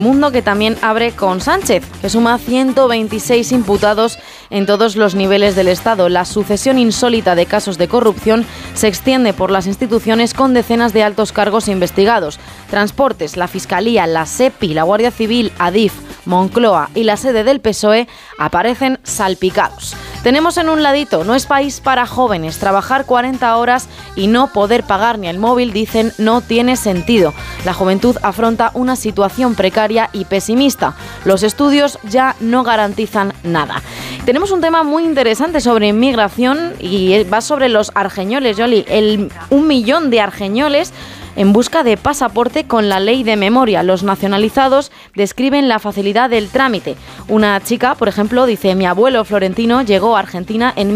Mundo, que también abre con Sánchez, que suma 126 imputados en todos los niveles del Estado. La sucesión insólita de casos de corrupción se extiende por las instituciones con decenas de altos cargos investigados. Transportes, la Fiscalía, la SEPI, la Guardia Civil, Adif, Moncloa y la sede del PSOE aparecen salpicados. Tenemos en un ladito, no es país para jóvenes, trabajar 40 horas y no poder pagar ni el móvil, dicen, no tiene sentido. La juventud afronta una situación precaria y pesimista. Los estudios ya no garantizan nada. Tenemos un tema muy interesante sobre inmigración y va sobre los argeñoles, Yoli. 1 millón de argeñoles en busca de pasaporte con la ley de memoria. Los nacionalizados describen la facilidad del trámite. Una chica, por ejemplo, dice: mi abuelo Florentino llegó a Argentina en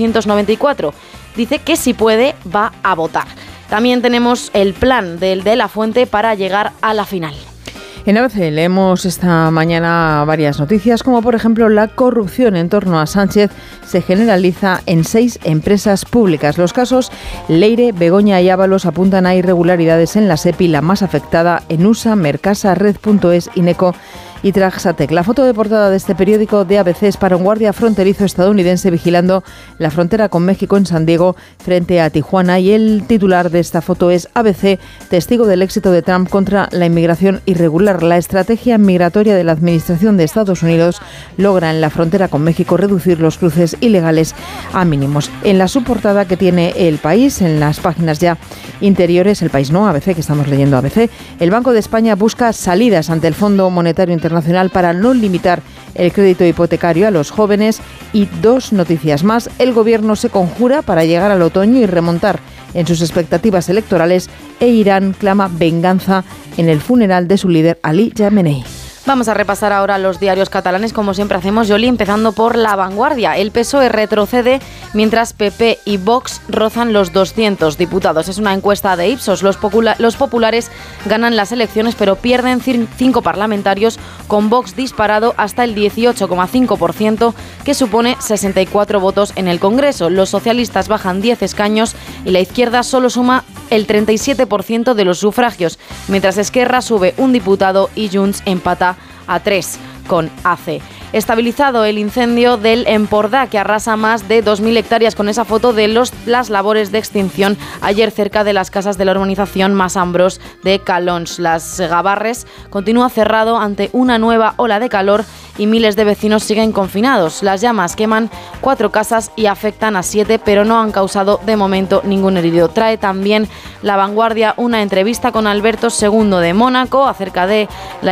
1894. Dice que si puede va a votar. También tenemos el plan del De la Fuente para llegar a la final. En ABC leemos esta mañana varias noticias, como por ejemplo la corrupción en torno a Sánchez se generaliza en 6 empresas públicas. Los casos Leire, Begoña y Ábalos apuntan a irregularidades en la SEPI, la más afectada en USA, Mercasa, Red.es, Ineco y Traxatec. La foto de portada de este periódico de ABC es para un guardia fronterizo estadounidense vigilando la frontera con México en San Diego frente a Tijuana, y el titular de esta foto es: ABC, testigo del éxito de Trump contra la inmigración irregular. La estrategia migratoria de la administración de Estados Unidos logra en la frontera con México reducir los cruces ilegales a mínimos. En la subportada que tiene El País, en las páginas ya interiores, El País no, ABC, que estamos leyendo ABC, el Banco de España busca salidas ante el Fondo Monetario Internacional para no limitar el crédito hipotecario a los jóvenes. Y 2 noticias más: el gobierno se conjura para llegar al otoño y remontar en sus expectativas electorales, e Irán clama venganza en el funeral de su líder Ali Khamenei. Vamos a repasar ahora los diarios catalanes, como siempre hacemos, Yoli, empezando por La Vanguardia. El PSOE retrocede mientras PP y Vox rozan los 200 diputados. Es una encuesta de Ipsos. Los populares ganan las elecciones, pero pierden 5 parlamentarios, con Vox disparado hasta el 18,5%, que supone 64 votos en el Congreso. Los socialistas bajan 10 escaños y la izquierda solo suma el 37% de los sufragios, mientras Esquerra sube 1 diputado y Junts empata a 3 con AC. Estabilizado el incendio del Empordà, que arrasa más de 2.000 hectáreas, con esa foto de las labores de extinción ayer cerca de las casas de la urbanización Masambros de Calons. Las Gavarres continúa cerrado ante una nueva ola de calor y miles de vecinos siguen confinados. Las llamas queman 4 casas y afectan a 7, pero no han causado de momento ningún herido. Trae también La Vanguardia una entrevista con Alberto II de Mónaco acerca de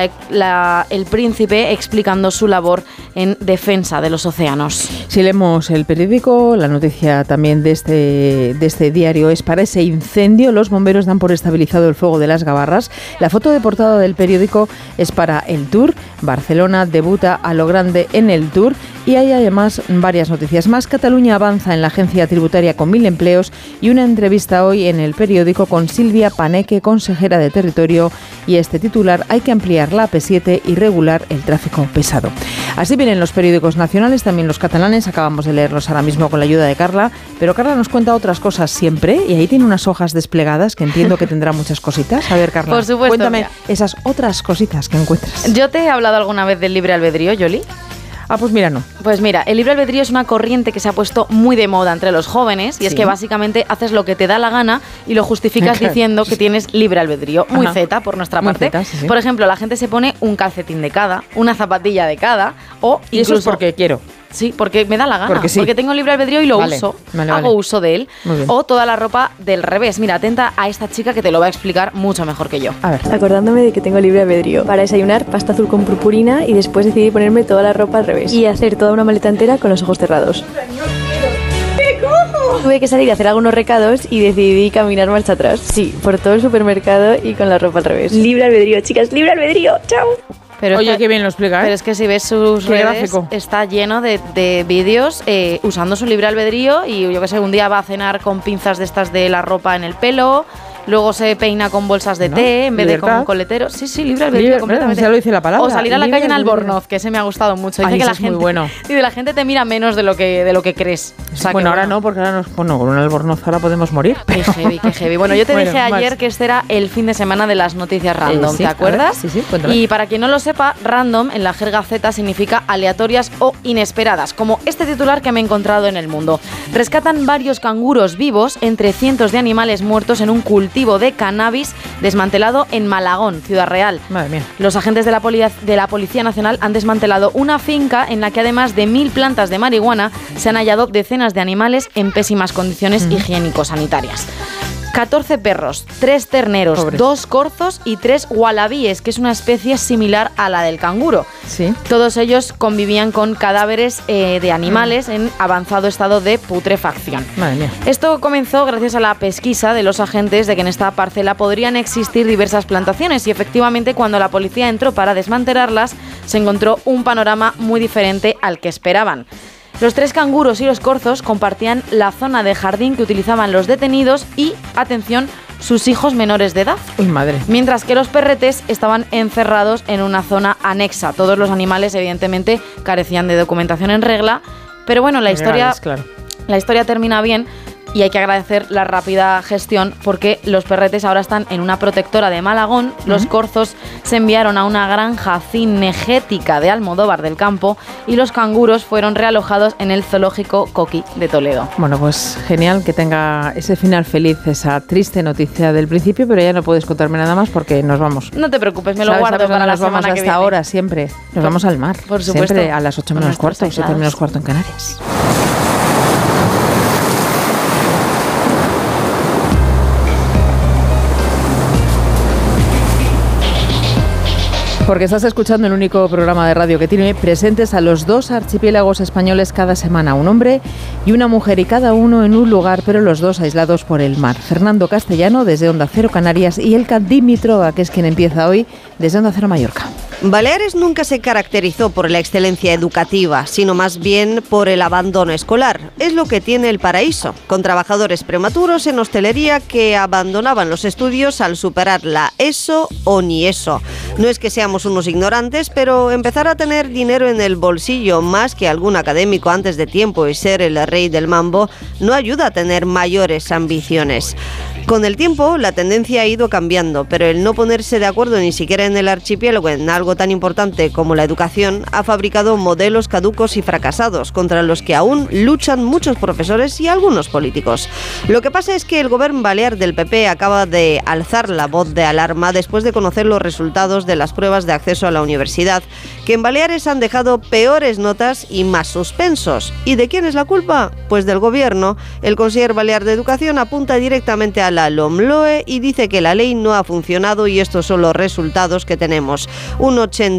el príncipe, explicando su labor en defensa de los océanos. Si leemos el periódico, la noticia también de este diario es para ese incendio. Los bomberos dan por estabilizado el fuego de las Gavarras. La foto de portada del periódico es para el Tour. Barcelona debuta a lo grande en el Tour. Y hay además varias noticias más. Cataluña avanza en la agencia tributaria con 1.000 empleos, y una entrevista hoy en el periódico con Silvia Paneque, consejera de Territorio, y este titular: hay que ampliar la AP7 y regular el tráfico pesado. Así vienen los periódicos nacionales, también los catalanes. Acabamos de leerlos ahora mismo con la ayuda de Carla, pero Carla nos cuenta otras cosas siempre, y ahí tiene unas hojas desplegadas que entiendo que tendrá muchas cositas. A ver, Carla, por supuesto, cuéntame mira, esas otras cositas que encuentras. ¿Yo te he hablado alguna vez del libre albedrío, Yoli? Ah, pues mira, no. Pues mira, el libre albedrío es una corriente que se ha puesto muy de moda entre los jóvenes, y es que básicamente haces lo que te da la gana y lo justificas diciendo que tienes libre albedrío. Muy zeta por nuestra parte. Zeta, sí. Por ejemplo, la gente se pone un calcetín de cada, una zapatilla de cada, o incluso... Y eso es porque quiero. Sí, porque me da la gana, porque tengo libre albedrío y lo uso, hago uso de él. O toda la ropa del revés. Mira, atenta a esta chica que te lo va a explicar mucho mejor que yo. A ver. Acordándome de que tengo libre albedrío para desayunar pasta azul con purpurina, y después decidí ponerme toda la ropa al revés y hacer toda una maleta entera con los ojos cerrados. Tuve que salir a hacer algunos recados y decidí caminar marcha atrás. Sí, por todo el supermercado y con la ropa al revés. Libre albedrío, chicas, libre albedrío. Chao. Pero oye, qué bien lo explica, ¿eh? Pero es que si ves sus redes, gráfico, está lleno de vídeos usando su libre albedrío, y yo que sé, un día va a cenar con pinzas de estas de la ropa en el pelo, luego se peina con bolsas de té en vez de con coleteros. Sí, libre albedrío completamente. Ya lo dice la palabra. O salir a la calle en Albornoz, que ese me ha gustado mucho. Dice que la gente, bueno. la gente te mira menos de lo que crees. O sea, bueno, ahora no, porque ahora con un Albornoz ahora podemos morir. Qué heavy. Bueno, yo te dije ayer que este era el fin de semana de las noticias random, ¿te acuerdas? Sí, cuéntame. Y para quien no lo sepa, random en la jerga Z significa aleatorias o inesperadas, como este titular que me he encontrado en El Mundo. Rescatan varios canguros vivos entre cientos de animales muertos en un cultivo de cannabis desmantelado en Malagón, Ciudad Real. Madre mía. Los agentes de la Policía Nacional han desmantelado una finca en la que además de 1000 plantas de marihuana se han hallado decenas de animales en pésimas condiciones higiénico-sanitarias. 14 perros, 3 terneros, Pobres. 2 corzos y 3 wallabies, que es una especie similar a la del canguro. Sí. Todos ellos convivían con cadáveres de animales en avanzado estado de putrefacción. Madre mía. Esto comenzó gracias a la pesquisa de los agentes de que en esta parcela podrían existir diversas plantaciones y efectivamente cuando la policía entró para desmantelarlas se encontró un panorama muy diferente al que esperaban. Los 3 canguros y los corzos compartían la zona de jardín que utilizaban los detenidos y, atención, sus hijos menores de edad. Uy, madre. Mientras que los perretes estaban encerrados en una zona anexa. Todos los animales, evidentemente, carecían de documentación en regla. Pero bueno, la historia termina bien. Y hay que agradecer la rápida gestión porque los perretes ahora están en una protectora de Malagón, los corzos se enviaron a una granja cinegética de Almodóvar del Campo y los canguros fueron realojados en el zoológico Coqui de Toledo. Bueno, pues genial que tenga ese final feliz, esa triste noticia del principio, pero ya no puedes contarme nada más porque nos vamos. No te preocupes, me lo guardo para la semana que viene. Hasta ahora, siempre. Nos vamos al mar. Por supuesto. Siempre a las 8 menos cuarto, 7 menos cuarto en Canarias. Porque estás escuchando el único programa de radio que tiene presentes a los 2 archipiélagos españoles cada semana, un hombre y una mujer, y cada uno en un lugar, pero los 2 aislados por el mar. Fernando Castellano desde Onda Cero Canarias y Elka Dimitrova, que es quien empieza hoy desde Onda Cero Mallorca. Baleares nunca se caracterizó por la excelencia educativa, sino más bien por el abandono escolar. Es lo que tiene el paraíso, con trabajadores prematuros en hostelería que abandonaban los estudios al superar la ESO o ni ESO. No es que seamos unos ignorantes, pero empezar a tener dinero en el bolsillo más que algún académico antes de tiempo y ser el rey del mambo no ayuda a tener mayores ambiciones. Con el tiempo, la tendencia ha ido cambiando, pero el no ponerse de acuerdo ni siquiera en el archipiélago en algo tan importante como la educación ha fabricado modelos caducos y fracasados contra los que aún luchan muchos profesores y algunos políticos. Lo que pasa es que el gobierno balear del PP acaba de alzar la voz de alarma después de conocer los resultados de las pruebas de acceso a la universidad, que en Baleares han dejado peores notas y más suspensos. ¿Y de quién es la culpa? Pues del gobierno. El consejero balear de Educación apunta directamente a la LOMLOE y dice que la ley no ha funcionado y estos son los resultados que tenemos. Un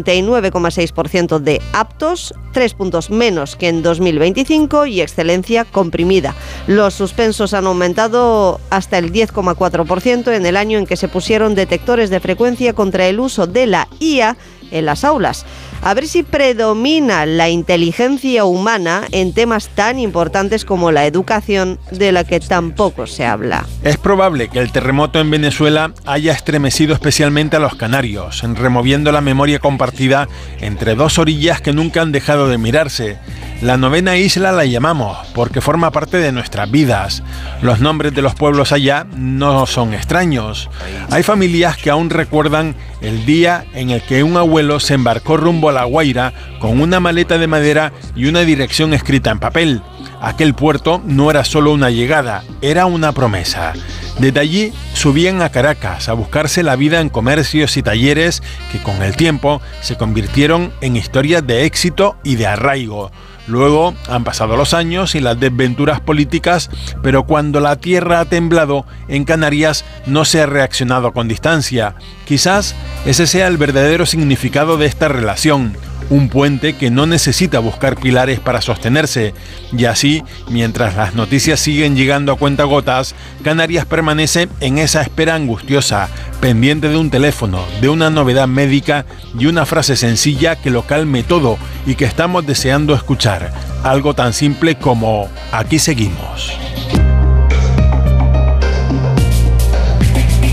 89,6% de aptos, 3 puntos menos que en 2025 y excelencia comprimida. Los suspensos han aumentado hasta el 10,4% en el año en que se pusieron detectores de frecuencia contra el uso de la IA en las aulas. A ver si predomina la inteligencia humana en temas tan importantes como la educación, de la que tampoco se habla. Es probable que el terremoto en Venezuela haya estremecido especialmente a los canarios, removiendo la memoria compartida entre 2 orillas que nunca han dejado de mirarse. La novena isla la llamamos porque forma parte de nuestras vidas. Los nombres de los pueblos allá no son extraños. Hay familias que aún recuerdan el día en el que un abuelo se embarcó rumbo a La Guaira con una maleta de madera y una dirección escrita en papel. Aquel puerto no era solo una llegada, era una promesa. Desde allí subían a Caracas a buscarse la vida en comercios y talleres que con el tiempo se convirtieron en historias de éxito y de arraigo. Luego han pasado los años y las desventuras políticas, pero cuando la tierra ha temblado, en Canarias no se ha reaccionado con distancia. Quizás ese sea el verdadero significado de esta relación. Un puente que no necesita buscar pilares para sostenerse. Y así, mientras las noticias siguen llegando a cuentagotas, Canarias permanece en esa espera angustiosa, pendiente de un teléfono, de una novedad médica y una frase sencilla que lo calme todo y que estamos deseando escuchar. Algo tan simple como «aquí seguimos».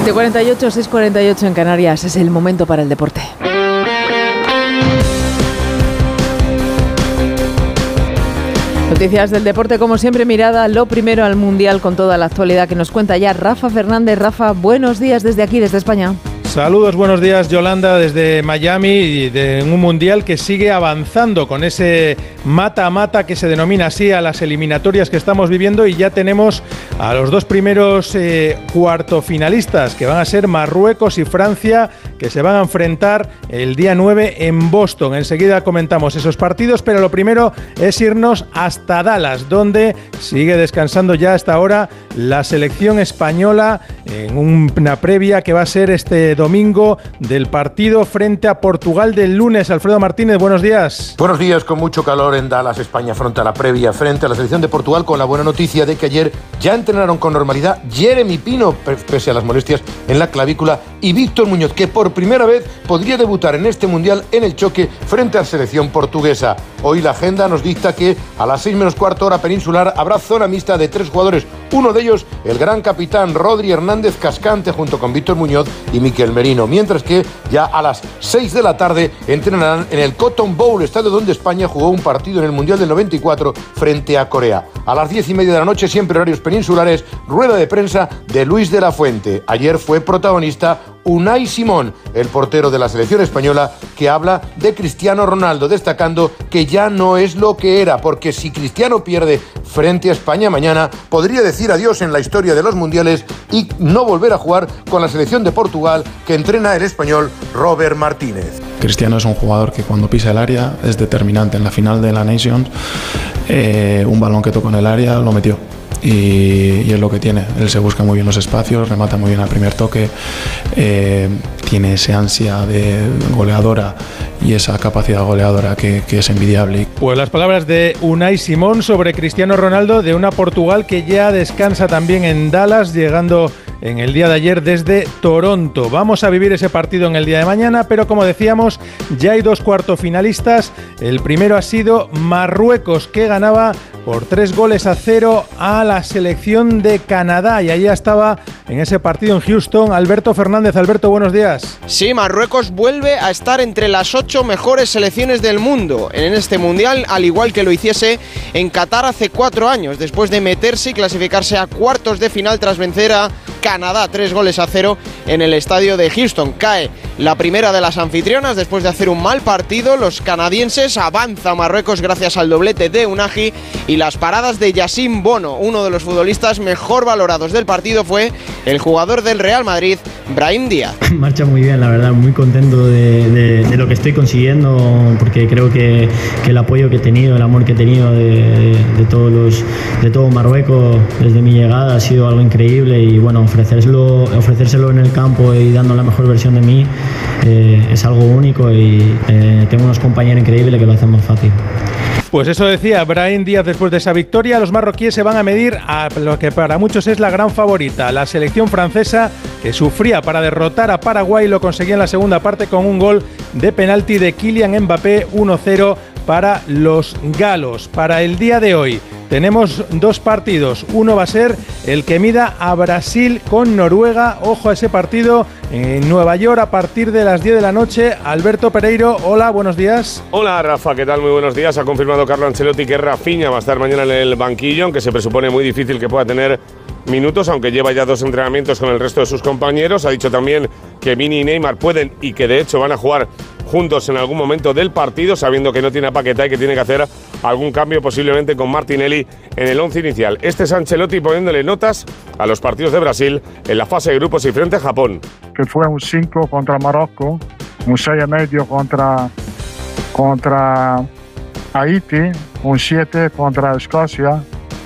7:48, 6:48 en Canarias. Es el momento para el deporte. Noticias del deporte, como siempre, mirada lo primero al Mundial con toda la actualidad que nos cuenta ya Rafa Fernández. Rafa, buenos días desde aquí, desde España. Saludos, buenos días, Yolanda, desde Miami, y de un Mundial que sigue avanzando con ese mata-mata que se denomina así a las eliminatorias que estamos viviendo, y ya tenemos a los dos primeros cuartofinalistas, que van a ser Marruecos y Francia, que se van a enfrentar el día 9 en Boston. Enseguida comentamos esos partidos, pero lo primero es irnos hasta Dallas, donde sigue descansando ya hasta ahora la selección española en una previa que va a ser este domingo del partido frente a Portugal del lunes. Alfredo Martínez, buenos días. Buenos días, con mucho calor en Dallas, España afronta la previa frente a la selección de Portugal con la buena noticia de que ayer ya entrenaron con normalidad Jeremy Pino, pese a las molestias en la clavícula, y Víctor Muñoz, que por primera vez podría debutar en este Mundial en el choque frente a la selección portuguesa. Hoy la agenda nos dicta que a las 6:15 hora peninsular habrá zona mixta de 3 jugadores, uno de ellos el gran capitán Rodri Hernández Cascante junto con Víctor Muñoz y Miquel Merino, mientras que ya a las 6 de la tarde entrenarán en el Cotton Bowl, estadio donde España jugó un partido en el Mundial del 94 frente a Corea. A las 10:30 de la noche, siempre horarios peninsulares, rueda de prensa de Luis de la Fuente. Ayer fue protagonista Unai Simón, el portero de la selección española, que habla de Cristiano Ronaldo, destacando que ya no es lo que era, porque si Cristiano pierde frente a España mañana, podría decir adiós en la historia de los mundiales y no volver a jugar con la selección de Portugal que entrena el español Robert Martínez. Cristiano es un jugador que cuando pisa el área es determinante. En la final de la Nations, un balón que tocó en el área lo metió. Y es lo que tiene, él se busca muy bien los espacios, remata muy bien al primer toque, tiene ese ansia de goleadora y esa capacidad goleadora que es envidiable. Pues las palabras de Unai Simón sobre Cristiano Ronaldo, de una Portugal que ya descansa también en Dallas, llegando en el día de ayer desde Toronto. Vamos a vivir ese partido en el día de mañana, pero como decíamos, ya hay dos cuartofinalistas. El primero ha sido Marruecos, que ganaba por 3-0 a la selección de Canadá, y ahí estaba en ese partido en Houston Alberto Fernández. Alberto, buenos días. Sí, Marruecos vuelve a estar entre las 8 mejores selecciones del mundo en este Mundial, al igual que lo hiciese en Qatar hace 4 años, después de meterse y clasificarse a cuartos de final tras vencer a Canadá 3-0 en el estadio de Houston. Cae la primera de las anfitrionas después de hacer un mal partido. Los canadienses, avanza Marruecos gracias al doblete de Unagi y las paradas de Yassine Bono. Uno de los futbolistas mejor valorados del partido fue el jugador del Real Madrid, Brahim Díaz. Marcha muy bien, la verdad, muy contento de lo que estoy consiguiendo, porque creo que el apoyo que he tenido, el amor que he tenido de todo Marruecos desde mi llegada ha sido algo increíble, y bueno, ofrecérselo en el campo y dando la mejor versión de mí es algo único, y tengo unos compañeros increíbles que lo hacen más fácil. Pues eso decía Brahim Díaz después de esa victoria. Los marroquíes se van a medir a lo que para muchos es la gran favorita, la selección francesa, que sufría para derrotar a Paraguay y lo conseguía en la segunda parte con un gol de penalti de Kylian Mbappé. 1-0 para los galos. Para el día de hoy tenemos dos partidos. Uno va a ser el que mida a Brasil con Noruega. Ojo a ese partido en Nueva York a partir de las 10 de la noche. Alberto Pereiro, hola, buenos días. Hola Rafa, ¿qué tal? Muy buenos días. Ha confirmado Carlo Ancelotti que Rafinha va a estar mañana en el banquillo, aunque se presupone muy difícil que pueda tener minutos, aunque lleva ya 2 entrenamientos con el resto de sus compañeros. Ha dicho también que Vini y Neymar pueden, y que de hecho van a jugar juntos en algún momento del partido, sabiendo que no tiene a Paquetá y que tiene que hacer algún cambio posiblemente con Martinelli en el 11 inicial. Este es Ancelotti poniéndole notas a los partidos de Brasil en la fase de grupos y frente a Japón. Que fue un 5 contra Marruecos, un 6,5 contra Haití, un 7 contra Escocia,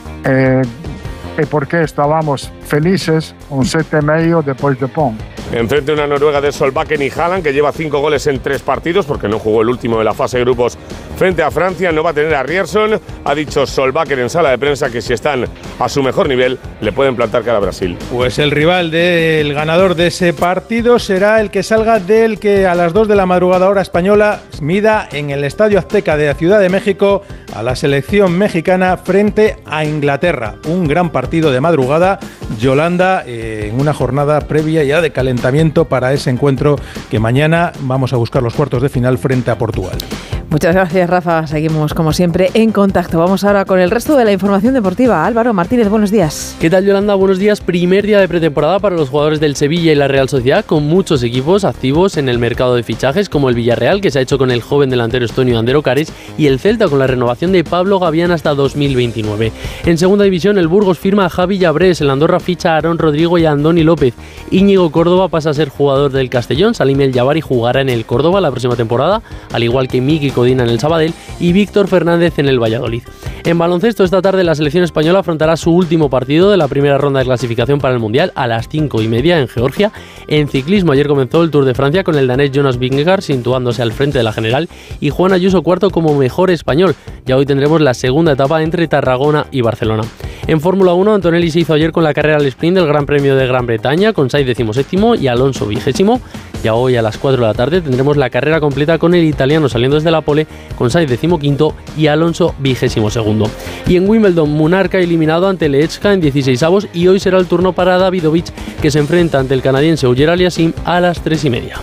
y porque estábamos felices, un 7,5 después de Japón. Enfrente una Noruega de Solbakken y Haaland, que lleva 5 goles en 3 partidos, porque no jugó el último de la fase de grupos frente a Francia. No va a tener a Rierson, ha dicho Solbakken en sala de prensa que si están a su mejor nivel le pueden plantar cara a Brasil. Pues el rival del ganador de ese partido será el que salga del que a las 2 de la madrugada hora española mida en el Estadio Azteca de la Ciudad de México a la selección mexicana frente a Inglaterra. Un gran partido de madrugada, Yolanda, en una jornada previa ya de calentamiento para ese encuentro que mañana vamos a buscar los cuartos de final frente a Portugal. Muchas gracias, Rafa. Seguimos, como siempre, en contacto. Vamos ahora con el resto de la información deportiva. Álvaro Martínez, buenos días. ¿Qué tal, Yolanda? Buenos días. Primer día de pretemporada para los jugadores del Sevilla y la Real Sociedad, con muchos equipos activos en el mercado de fichajes, como el Villarreal, que se ha hecho con el joven delantero estonio Ander Ocares, y el Celta con la renovación de Pablo Gavián hasta 2029. En segunda división, el Burgos firma a Javi Llabrés, el Andorra ficha a Aarón Rodrigo y a Andoni López. Íñigo Córdoba pasa a ser jugador del Castellón, Salim El Jabari jugará en el Córdoba la próxima temporada, al igual que Miki Codina en el Sabadell y Víctor Fernández en el Valladolid. En baloncesto, esta tarde la selección española afrontará su último partido de la primera ronda de clasificación para el Mundial a las 5:30 en Georgia. En ciclismo, ayer comenzó el Tour de Francia con el danés Jonas Vingegaard situándose al frente de la general y Juan Ayuso cuarto como mejor español. Ya hoy tendremos la segunda etapa entre Tarragona y Barcelona. En Fórmula 1, Antonelli se hizo ayer con la carrera al sprint del Gran Premio de Gran Bretaña con Sainz 17º y Alonso 20º. Ya hoy a las 4 de la tarde tendremos la carrera completa con el italiano saliendo desde la pole con Sainz 15º y Alonso 22º. Y en Wimbledon, Munarca eliminado ante Lechka en 16avos y hoy será el turno para Davidovich, que se enfrenta ante el canadiense Ogier Aliassime a las 3:30.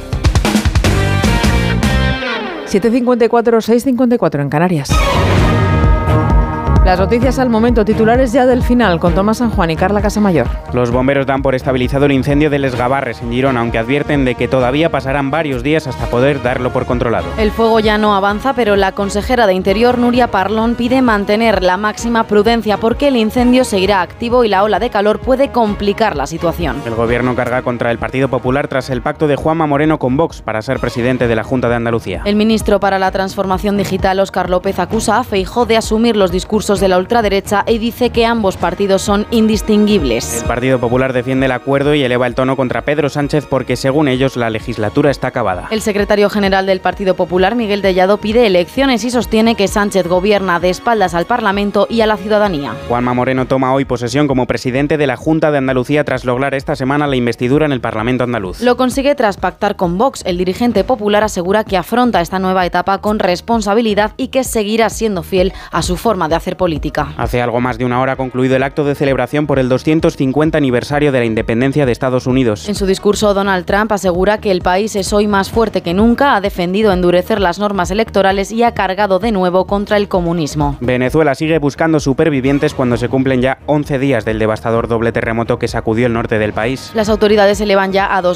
7:54, 6:54 en Canarias. Las noticias al momento, titulares ya del final, con Tomás San Juan y Carla Casamayor. Los bomberos dan por estabilizado el incendio de Les Gavarres en Girona, aunque advierten de que todavía pasarán varios días hasta poder darlo por controlado. El fuego ya no avanza, pero la consejera de Interior, Núria Parlon, pide mantener la máxima prudencia porque el incendio seguirá activo y la ola de calor puede complicar la situación. El gobierno carga contra el Partido Popular tras el pacto de Juanma Moreno con Vox para ser presidente de la Junta de Andalucía. El ministro para la Transformación Digital, Óscar López, acusa a Feijóo de asumir los discursos de la ultraderecha y dice que ambos partidos son indistinguibles. El Partido Popular defiende el acuerdo y eleva el tono contra Pedro Sánchez porque, según ellos, la legislatura está acabada. El secretario general del Partido Popular, Miguel Tellado, pide elecciones y sostiene que Sánchez gobierna de espaldas al Parlamento y a la ciudadanía. Juanma Moreno toma hoy posesión como presidente de la Junta de Andalucía tras lograr esta semana la investidura en el Parlamento andaluz. Lo consigue tras pactar con Vox. El dirigente popular asegura que afronta esta nueva etapa con responsabilidad y que seguirá siendo fiel a su forma de hacer política. Hace algo más de una hora ha concluido el acto de celebración por el 250 aniversario de la independencia de Estados Unidos. En su discurso, Donald Trump asegura que el país es hoy más fuerte que nunca, ha defendido endurecer las normas electorales y ha cargado de nuevo contra el comunismo. Venezuela sigue buscando supervivientes cuando se cumplen ya 11 días del devastador doble terremoto que sacudió el norte del país. Las autoridades elevan ya a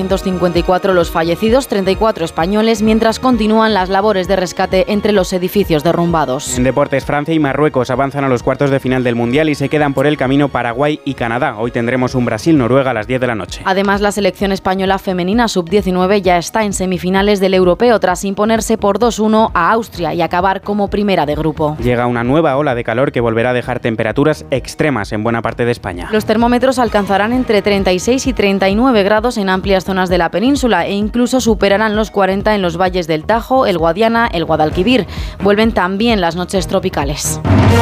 2.954 los fallecidos, 34 españoles, mientras continúan las labores de rescate entre los edificios derrumbados. En deportes, Francia y Marruecos avanzan a los cuartos de final del Mundial y se quedan por el camino Paraguay y Canadá. Hoy tendremos un Brasil-Noruega a las 10 de la noche. Además, la selección española femenina sub-19 ya está en semifinales del Europeo tras imponerse por 2-1 a Austria y acabar como primera de grupo. Llega una nueva ola de calor que volverá a dejar temperaturas extremas en buena parte de España. Los termómetros alcanzarán entre 36 y 39 grados en amplias zonas de la península e incluso superarán los 40 en los valles del Tajo, el Guadiana, el Guadalquivir. Vuelven también las noches tropicales.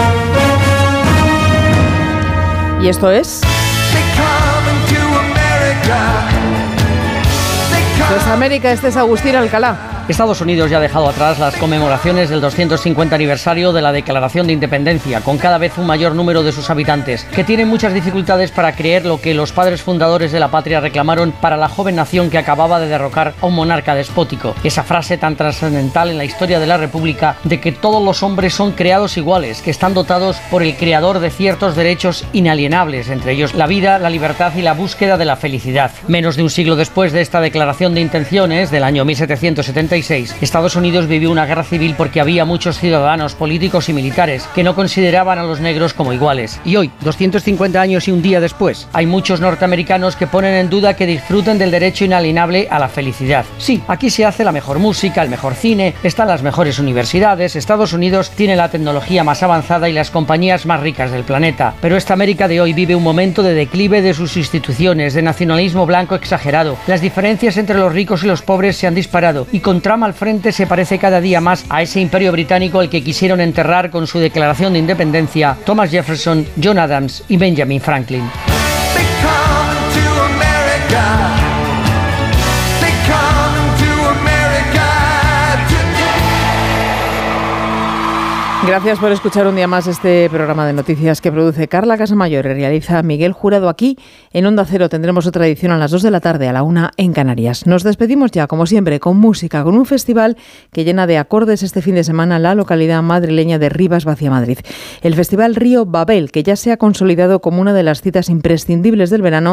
¿Y esto es? Pues América, este es Agustín Alcalá. Estados Unidos ya ha dejado atrás las conmemoraciones del 250 aniversario de la Declaración de Independencia, con cada vez un mayor número de sus habitantes, que tienen muchas dificultades para creer lo que los padres fundadores de la patria reclamaron para la joven nación que acababa de derrocar a un monarca despótico. Esa frase tan trascendental en la historia de la República de que todos los hombres son creados iguales, que están dotados por el creador de ciertos derechos inalienables, entre ellos la vida, la libertad y la búsqueda de la felicidad. Menos de un siglo después de esta declaración de intenciones, del año 1776, Estados Unidos vivió una guerra civil porque había muchos ciudadanos, políticos y militares que no consideraban a los negros como iguales. Y hoy, 250 años y un día después, hay muchos norteamericanos que ponen en duda que disfruten del derecho inalienable a la felicidad. Sí, aquí se hace la mejor música, el mejor cine, están las mejores universidades, Estados Unidos tiene la tecnología más avanzada y las compañías más ricas del planeta. Pero esta América de hoy vive un momento de declive de sus instituciones, de nacionalismo blanco exagerado. Las diferencias entre los ricos y los pobres se han disparado y con Trump al frente se parece cada día más a ese imperio británico al que quisieron enterrar con su declaración de independencia Thomas Jefferson, John Adams y Benjamin Franklin. Gracias por escuchar un día más este programa de noticias que produce Carla Casamayor y realiza Miguel Jurado. Aquí en Onda Cero tendremos otra edición a las 2 de la tarde, a la 1 en Canarias. Nos despedimos ya, como siempre, con música, con un festival que llena de acordes este fin de semana la localidad madrileña de Rivas Vacia Madrid. El Festival Río Babel, que ya se ha consolidado como una de las citas imprescindibles del verano